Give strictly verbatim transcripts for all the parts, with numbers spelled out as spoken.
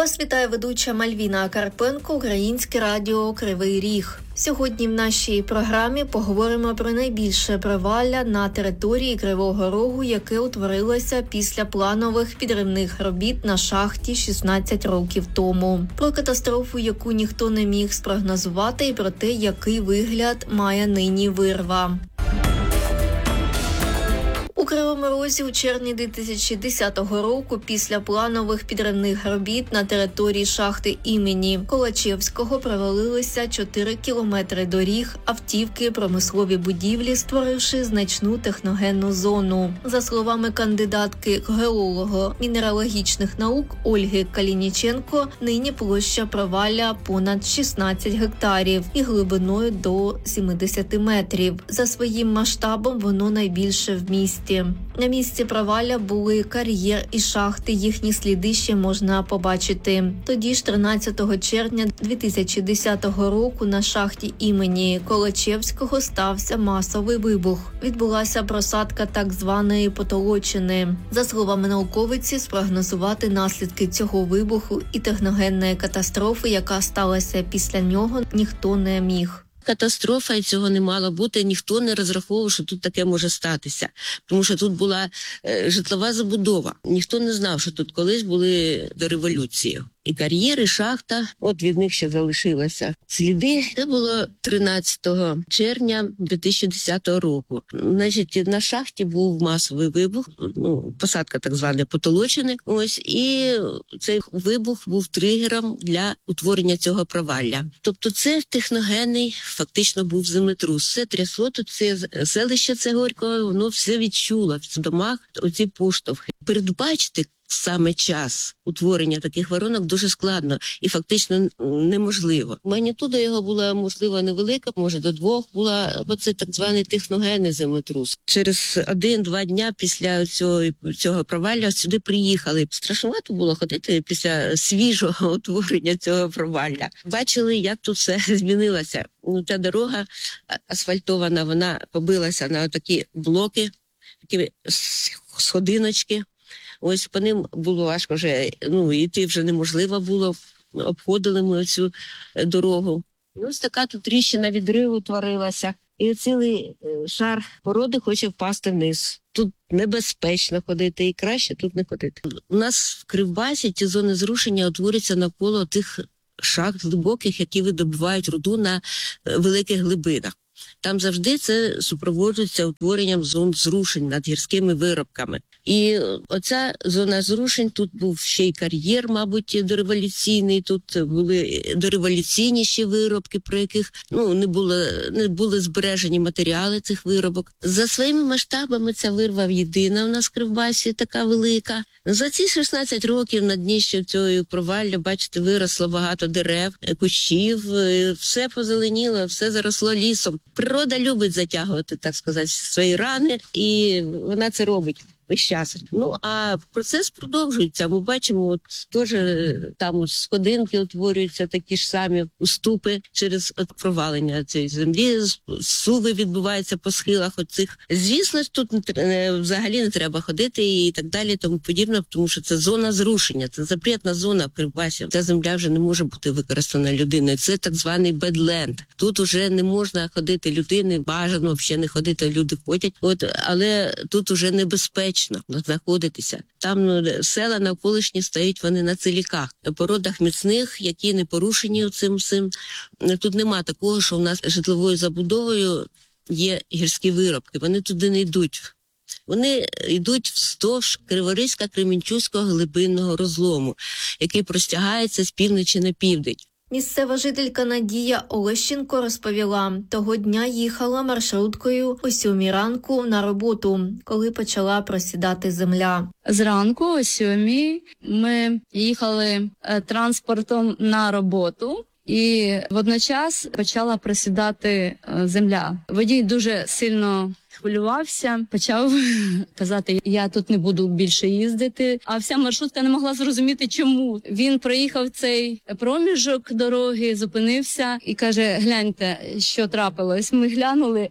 Вас вітає ведуча Мальвіна Карпенко, Українське радіо «Кривий Ріг». Сьогодні в нашій програмі поговоримо про найбільше провалля на території Кривого Рогу, яке утворилося після планових підривних робіт на шахті шістнадцять років тому. Про катастрофу, яку ніхто не міг спрогнозувати, і про те, який вигляд має нині вирва. У Кривому Розі у червні дві тисячі десятого року після планових підривних робіт на території шахти імені Колачевського провалилися чотири кілометри доріг, автівки, промислові будівлі, створивши значну техногенну зону. За словами кандидатки геолого-мінералогічних наук Ольги Калініченко, нині площа провалля понад шістнадцять гектарів і глибиною до сімдесят метрів. За своїм масштабом воно найбільше в місті. На місці провалля були кар'єр і шахти, їхні сліди ще можна побачити. Тоді ж тринадцятого червня дві тисячі десятого року на шахті імені Колачевського стався масовий вибух. Відбулася просадка так званої потолочини. За словами науковиці, спрогнозувати наслідки цього вибуху і техногенної катастрофи, яка сталася після нього, ніхто не міг. Катастрофа, і цього не мало бути, ніхто не розраховував, що тут таке може статися. Тому що тут була е, житлова забудова. Ніхто не знав, що тут колись були до революції. І кар'єр, і шахта, от від них ще залишилися сліди. Це було тринадцятого червня дві тисячі десятого року. Значить, на шахті був масовий вибух, ну, посадка так звана потолочини. Ось, і цей вибух був тригером для утворення цього провалля. Тобто це техногенний, фактично був землетрус. Все трясло, тут це селище це Горького, воно все відчуло в домах оці поштовхи. Передбачити саме час утворення таких воронок дуже складно і фактично неможливо. Магнітуда його була, можливо, невелика, може до двох була, бо це так званий техногенний землетрус. Через один-два дня після цього, цього провалля сюди приїхали. Страшновато було ходити після свіжого утворення цього провалля. Бачили, як тут все змінилося. Ну, ця дорога асфальтована, вона побилася на такі блоки, такі сходиночки. Ось по ним було важко вже, ну, йти вже неможливо було, обходили ми цю дорогу. І ось така тут тріщина відриву творилася, і цілий шар породи хоче впасти вниз. Тут небезпечно ходити і краще тут не ходити. У нас в Кривбасі ті зони зрушення утворюються навколо тих шахт глибоких, які видобувають руду на великих глибинах. Там завжди це супроводжується утворенням зон зрушень над гірськими виробками. І оця зона зрушень, тут був ще й кар'єр, мабуть, дореволюційний, тут були дореволюційніші виробки, про яких ну, не, було, не були збережені матеріали цих виробок. За своїми масштабами ця вирва єдина у нас в Кривбасі, така велика. За ці шістнадцять років на дні ще цього провалля, бачите, виросло багато дерев, кущів, все позеленіло, все заросло лісом. Природа любить затягувати, так сказати, свої рани, і вона це робить весь час. Ну, а процес продовжується. Ми бачимо, от теж там от сходинки утворюються, такі ж самі уступи через от провалення цієї землі, суви відбуваються по схилах оцих. Звісно, тут не, взагалі не треба ходити і так далі, тому подібне, тому що це зона зрушення, це запретна зона в Кривбасі. Ця земля вже не може бути використана людиною. Це так званий бедленд. Тут уже не можна ходити людини, бажано взагалі не ходити, люди ходять. От, але тут уже небезпечно знаходитися. Там ну, села навколишні стоять вони на целіках, породах міцних, які не порушені цим всім. Тут нема такого, що в нас житловою забудовою є гірські виробки. Вони туди не йдуть. Вони йдуть вздовж Криворізько-Кременчуцького глибинного розлому, який простягається з півночі на південь. Місцева жителька Надія Олещенко розповіла, того дня їхала маршруткою о сьомій ранку на роботу, коли почала просідати земля. Зранку о сьомій ми їхали транспортом на роботу. І водночас почала просідати земля. Водій дуже сильно хвилювався, почав казати, я тут не буду більше їздити. А вся маршрутка не могла зрозуміти, чому. Він проїхав цей проміжок дороги, зупинився і каже, гляньте, що трапилось. Ми глянули,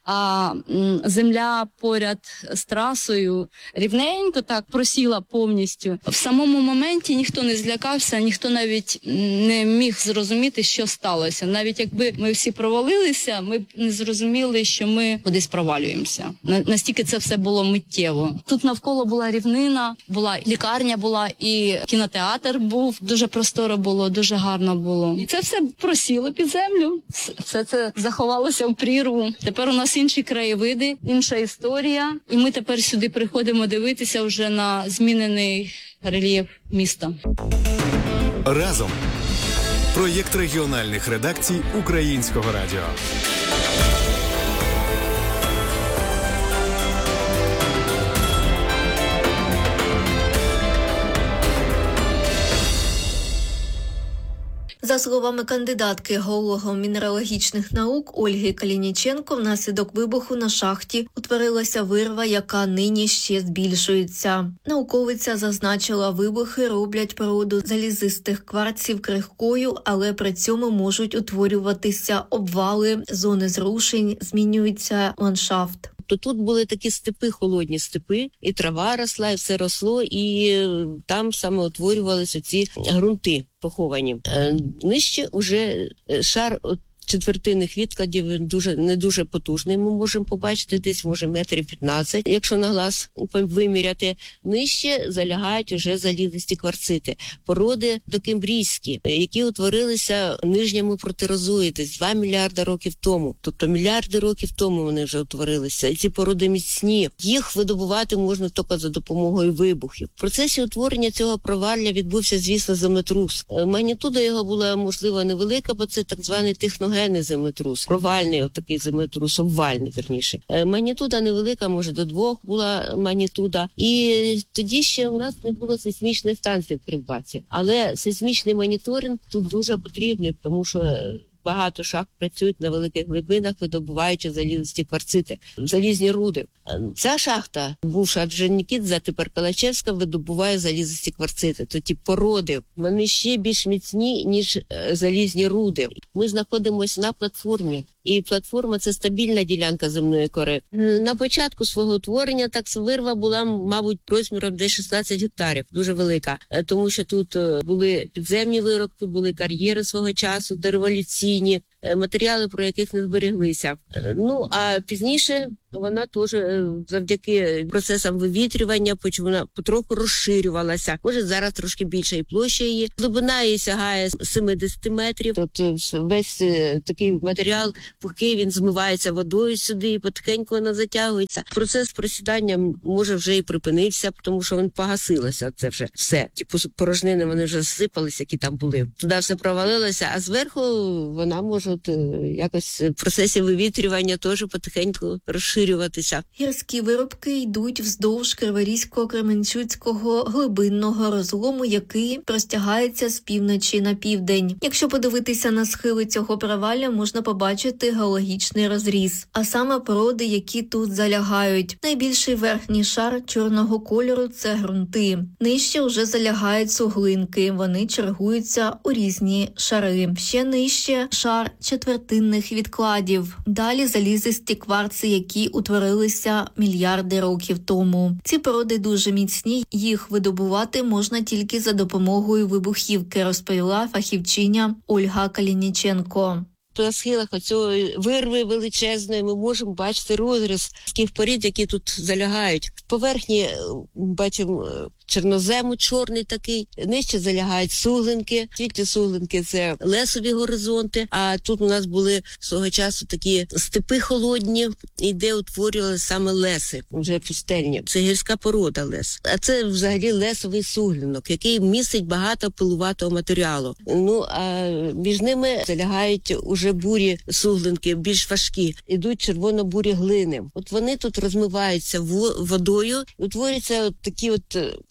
а м, земля поряд з трасою рівненько так просіла повністю. В самому моменті ніхто не злякався, ніхто навіть не міг зрозуміти, що сталося. Навіть якби ми всі провалилися, ми б не зрозуміли, що ми кудись провалюємося. На- Настільки це все було миттєво. Тут навколо була рівнина, була лікарня була і кінотеатр був. Дуже просторо було, дуже гарно було. І це все просіло під землю. Все це заховалося в прірву. Тепер у нас інші краєвиди, інша історія. І ми тепер сюди приходимо дивитися вже на змінений рельєф міста. Разом. Проєкт регіональних редакцій Українського радіо. За словами кандидатки геолого-мінералогічних наук Ольги Калініченко, внаслідок вибуху на шахті утворилася вирва, яка нині ще збільшується. Науковиця зазначила, вибухи роблять породу залізистих кварців крихкою, але при цьому можуть утворюватися обвали, зони зрушень, змінюється ландшафт. То тут були такі степи, холодні степи, і трава росла, і все росло, і е, там саме утворювалися ці ґрунти поховані. Е, Нижче уже е, шар от, четвертинних відкладів, він дуже не дуже потужний. Ми можемо побачити десь, може, метрів п'ятнадцять, якщо на глаз виміряти. Нижче залягають уже залізисті кварцити, породи докембрійські, які утворилися в нижньому протерозої десь два мільярди років тому. Тобто мільярди років тому вони вже утворилися. І ці породи міцні. Їх видобувати можна тільки за допомогою вибухів. В процесі утворення цього провалля відбувся, звісно, землетрус. Магнітуда його була, можливо, невелика, бо це так званий техногенний землетрус, провальний отакий землетрус, обвальний, верніше. Магнітуда невелика, може до двох була магнітуда. І тоді ще у нас не було сейсмічної станції в Кривбасі. Але сейсмічний моніторинг тут дуже потрібний, тому що багато шахт працюють на великих глибинах, видобуваючи залізисті кварцити, залізні руди. Ця шахта, бувша Орджонікідзе, тепер Калачевська, видобуває залізисті кварцити. То ті породи, вони ще більш міцні, ніж е, залізні руди. Ми знаходимося на платформі. І платформа – це стабільна ділянка земної кори. На початку свого утворення так вирва була, мабуть, розміром десь шістнадцять гектарів, дуже велика. Тому що тут були підземні вирубки, були кар'єри свого часу, дереволюційні, матеріали, про яких не збереглися. Ну, а пізніше вона теж завдяки процесам вивітрювання вона потроху розширювалася. Може, зараз трошки більша і площа її. Глибина її сягає сімдесят метрів. Тобто весь такий матеріал пухкий, він змивається водою сюди і потихеньку вона затягується. Процес просідання, може, вже і припинився, тому що він погасилося. Це вже все. Ті порожнини, вони вже зсипалися, які там були. Туди все провалилося, а зверху вона може от, якось в процесі вивітрювання теж потихеньку розширюватися. Гірські вирубки йдуть вздовж Криворізько-Кременчуцького глибинного розлому, який простягається з півночі на південь. Якщо подивитися на схили цього провалля, можна побачити геологічний розріз, а саме породи, які тут залягають. Найбільший верхній шар чорного кольору – це ґрунти. Нижче вже залягають суглинки, вони чергуються у різні шари. Ще нижче – шар четвертинних відкладів. Далі залізисті кварци, які утворилися мільярди років тому. Ці породи дуже міцні, їх видобувати можна тільки за допомогою вибухівки, розповіла фахівчиня Ольга Калініченко. На схилах оцієї вирви величезної ми можемо бачити розріз таких порід, які тут залягають. В поверхні бачимо чорнозему, чорний такий, нижче залягають суглинки. Світлі суглинки – це лесові горизонти, а тут у нас були свого часу такі степи холодні, і де утворювалися саме леси, вже пустельні. Це гірська порода лес. А це взагалі лесовий суглинок, який містить багато пилуватого матеріалу. Ну, а між ними залягають уже бурі суглинки, більш важкі, ідуть червоно-бурі глини. От вони тут розмиваються водою, утворюються от такі от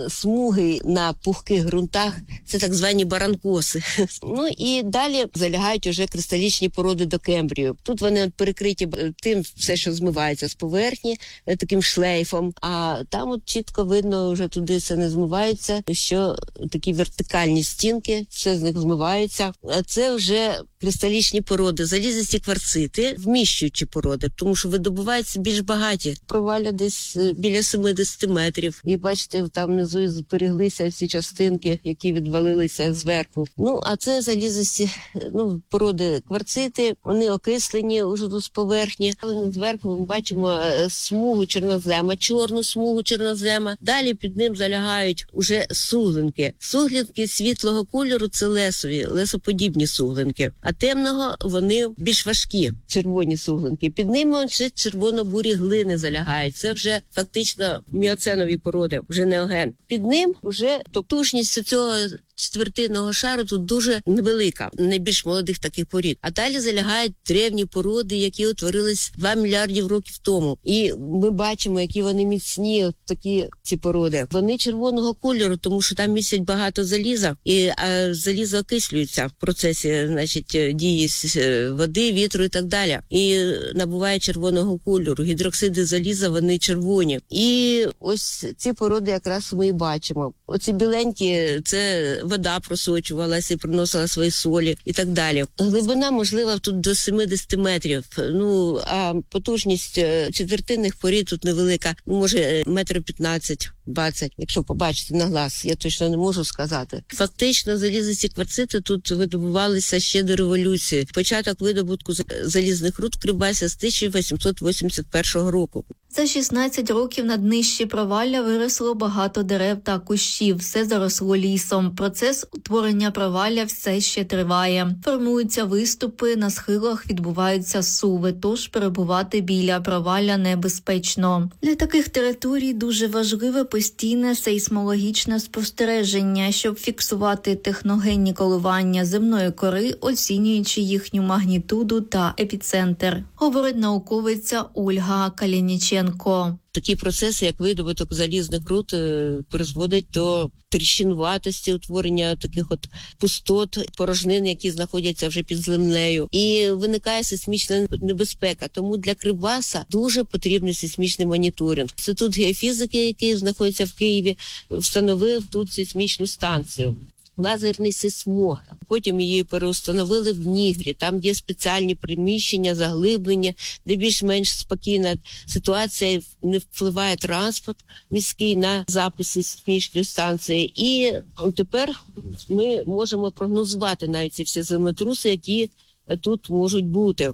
смуги на пухких ґрунтах, це так звані баранкоси. Ну і далі залягають уже кристалічні породи до Кембрію. Тут вони перекриті тим, все, що змивається з поверхні, таким шлейфом, а там от чітко видно, вже туди все не змивається, що такі вертикальні стінки, все з них змивається. А це вже кристалічні породи, залізисті кварцити, вміщуючі породи, тому що видобуваються більш багаті. Провалля десь біля сімдесят метрів. І бачите, там внизу зберіглися всі частинки, які відвалилися зверху. Ну, а це залізисті ну, породи кварцити, вони окислені уже тут з поверхні. Але зверху ми бачимо смугу чорнозема, чорну смугу чорнозема. Далі під ним залягають уже суглинки. Суглинки світлого кольору – це лесові, лесоподібні суглинки. А темного вони більш важкі, червоні суглинки. Під ними ще червоно-бурі глини залягають. Це вже фактично міоценові породи, вже неоген. Під ним вже потужність цього четвертинного шару тут дуже невелика, найбільш молодих таких порід. А далі залягають древні породи, які утворились два мільярдів років тому. І ми бачимо, які вони міцні, от такі ці породи. Вони червоного кольору, тому що там містять багато заліза, і а, залізо окислюється в процесі, значить, дії води, вітру і так далі. І набуває червоного кольору. Гідроксиди заліза, вони червоні. І ось ці породи якраз ми і бачимо. Оці біленькі – це вода просочувалася і приносила свої солі і так далі. Глибина, можливо, тут до сімдесят метрів. Ну, а потужність четвертинних порід тут невелика. Може, метр п'ятнадцять, двадцять, якщо побачити на глаз. Я точно не можу сказати. Фактично, залізисті кварцити тут видобувалися ще до революції. Початок видобутку залізних руд в Кривбасі з тисяча вісімсот вісімдесят першого року. За шістнадцять років на днищі провалля виросло багато дерев та кущів, все заросло лісом. Процес утворення провалля все ще триває. Формуються виступи, на схилах відбуваються суви, тож перебувати біля провалля небезпечно. Для таких територій дуже важливе постійне сейсмологічне спостереження, щоб фіксувати техногенні коливання земної кори, оцінюючи їхню магнітуду та епіцентр, говорить науковиця Ольга Калініченко. Такі процеси, як видобуток залізних руд, призводять до тріщинуватості, утворення таких от пустот, порожнин, які знаходяться вже під землею. І виникає сейсмічна небезпека. Тому для Кривбаса дуже потрібний сейсмічний моніторинг. Інститут геофізики, який знаходиться в Києві, встановив тут сейсмічну станцію. Лазерний сейсмограф. Потім її переустановили в Дніпрі. Там є спеціальні приміщення, заглиблення, де більш-менш спокійна ситуація, не впливає транспорт міський на записи сейсмічної станції. І тепер ми можемо прогнозувати навіть ці всі землетруси, які тут можуть бути.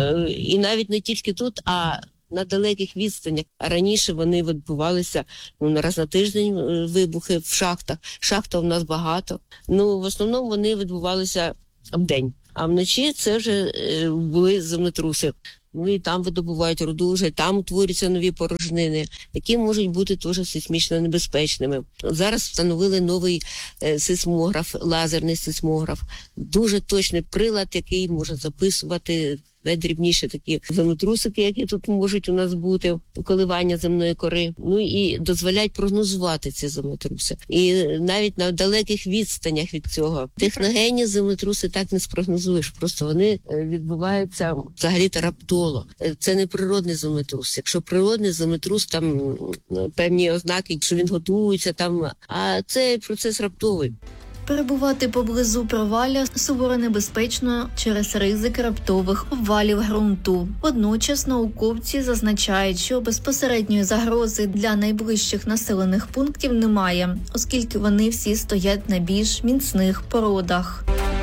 І навіть не тільки тут, а на далеких відстанях. А раніше вони відбувалися ну, на раз на тиждень вибухи в шахтах. Шахта у нас багато. Ну, в основному вони відбувалися вдень. А вночі це вже е, були землетруси. Ну і там видобувають руду, вже там утворюються нові порожнини, які можуть бути теж сейсмічно небезпечними. Зараз встановили новий е, сейсмограф, лазерний сейсмограф. Дуже точний прилад, який може записувати найдрібніші такі землетрусики, які тут можуть у нас бути, коливання земної кори. Ну і дозволяють прогнозувати ці землетруси. І навіть на далеких відстанях від цього. Техногенні землетруси так не спрогнозуєш. Просто вони відбуваються взагалі-то раптово. Це не природний землетрус. Якщо природний землетрус, там певні ознаки, що він готується, там, а це процес раптовий. Перебувати поблизу провалля суворо небезпечно через ризик раптових обвалів ґрунту. Водночас науковці зазначають, що безпосередньої загрози для найближчих населених пунктів немає, оскільки вони всі стоять на більш міцних породах.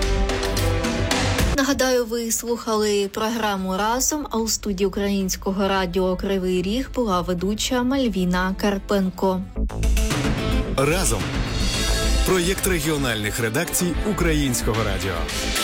Нагадаю, ви слухали програму «Разом», а у студії Українського радіо «Кривий Ріг» була ведуча Мальвіна Карпенко. Разом. Проєкт регіональних редакцій Українського радіо.